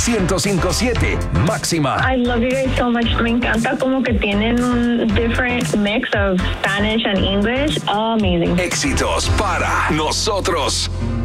105.7 Máxima. I love you guys so much. Me encanta como que tienen un different mix of Spanish and English. Amazing. Éxitos para nosotros.